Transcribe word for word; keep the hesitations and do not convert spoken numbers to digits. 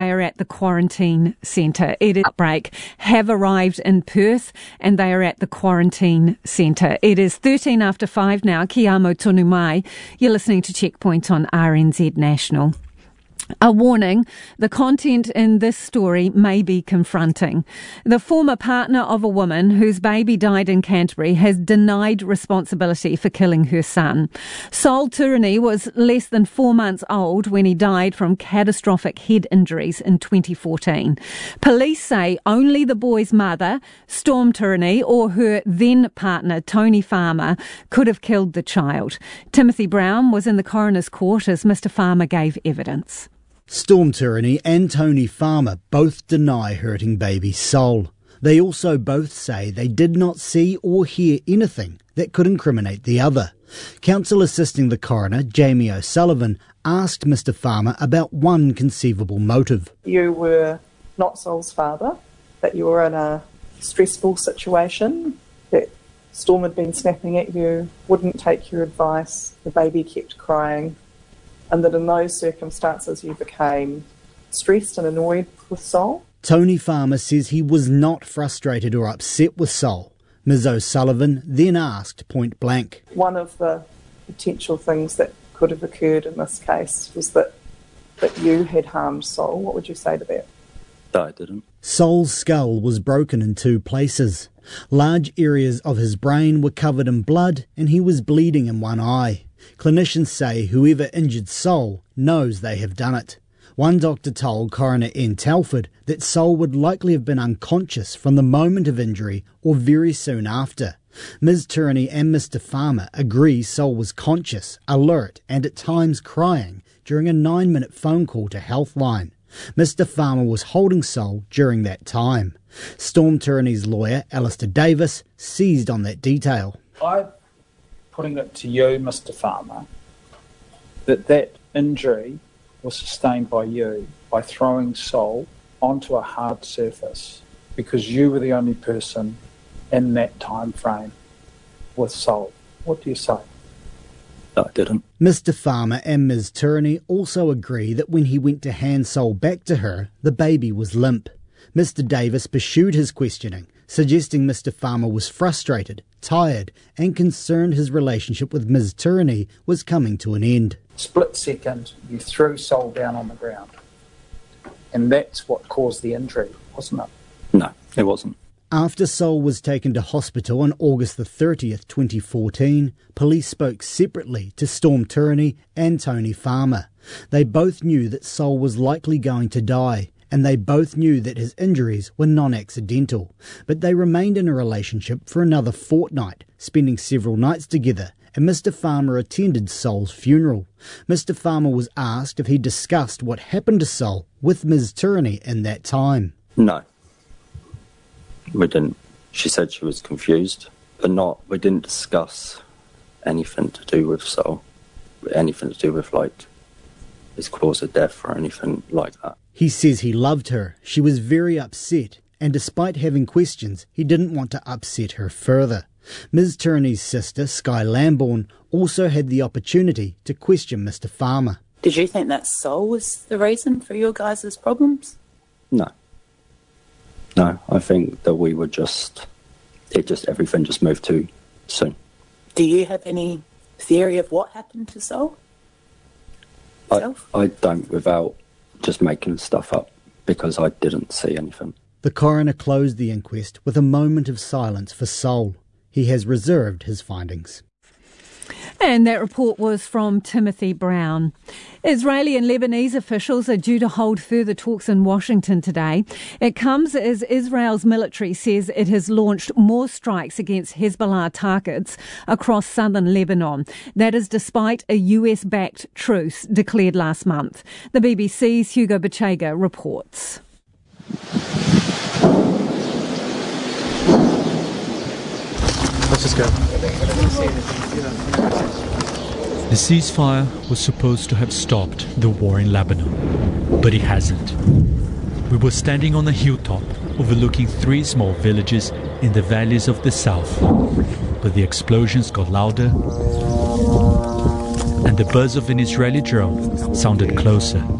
they are at the quarantine centre. It is outbreak have arrived in Perth and they are at the quarantine centre. It is thirteen after five now. Ki amo tonu mai. You're listening to Checkpoint on R N Z National. A warning, the content in this story may be confronting. The former partner of a woman whose baby died in Canterbury has denied responsibility for killing her son. Sol Turini was less than four months old when he died from catastrophic head injuries in twenty fourteen. Police say only the boy's mother, Storm Turini, or her then partner, Tony Farmer, could have killed the child. Timothy Brown was in the coroner's court as Mister Farmer gave evidence. Storm Turini and Tony Farmer both deny hurting baby Sol. They also both say they did not see or hear anything that could incriminate the other. Counsel assisting the coroner, Jamie O'Sullivan, asked Mister Farmer about one conceivable motive. You were not Sol's father, that you were in a stressful situation, that Storm had been snapping at you, wouldn't take your advice, the baby kept crying, and that in those circumstances you became stressed and annoyed with Sol. Tony Farmer says he was not frustrated or upset with Sol. Miz O'Sullivan then asked point blank. One of the potential things that could have occurred in this case was that, that you had harmed Sol. What would you say to that? No, I didn't. Sol's skull was broken in two places. Large areas of his brain were covered in blood and he was bleeding in one eye. Clinicians say whoever injured Sol knows they have done it. One doctor told Coroner Ian Telford that Sol would likely have been unconscious from the moment of injury or very soon after. Miz Turini and Mister Farmer agree Sol was conscious, alert and at times crying during a nine-minute phone call to Healthline. Mister Farmer was holding Sol during that time. Storm Turini's lawyer, Alistair Davis, seized on that detail. I putting it to you, Mister Farmer, that that injury was sustained by you by throwing Sol onto a hard surface because you were the only person in that time frame with Sol. What do you say? No, I didn't. Mister Farmer and Miz Turini also agree that when he went to hand Sol back to her, the baby was limp. Mister Davis pursued his questioning, suggesting Mister Farmer was frustrated, tired and concerned his relationship with Miz Turini was coming to an end. Split second, you threw Sol down on the ground. And that's what caused the injury, wasn't it? No, it wasn't. After Sol was taken to hospital on August the thirtieth, twenty fourteen, police spoke separately to Storm Turini and Tony Farmer. They both knew that Sol was likely going to die, and they both knew that his injuries were non-accidental. But they remained in a relationship for another fortnight, spending several nights together, and Mister Farmer attended Sol's funeral. Mister Farmer was asked if he discussed what happened to Sol with Miz Turini in that time. No. We didn't. She said she was confused, but not, we didn't discuss anything to do with Sol, anything to do with, like, his cause of death or anything like that. He says he loved her. She was very upset, and despite having questions, he didn't want to upset her further. Miz Turini's sister, Sky Lambourne, also had the opportunity to question Mister Farmer. Did you think that Sol was the reason for your guys' problems? No. No, I think that we were just, it just, everything just moved too soon. Do you have any theory of what happened to Sol? I, I don't, without just making stuff up, because I didn't see anything. The coroner closed the inquest with a moment of silence for Sol. He has reserved his findings. And that report was from Timothy Brown. Israeli and Lebanese officials are due to hold further talks in Washington today. It comes as Israel's military says it has launched more strikes against Hezbollah targets across southern Lebanon. That is despite a U S-backed truce declared last month. The B B C's Hugo Bachega reports. Let's just go. The ceasefire was supposed to have stopped the war in Lebanon, but it hasn't. We were standing on a hilltop overlooking three small villages in the valleys of the south, but the explosions got louder and the buzz of an Israeli drone sounded closer.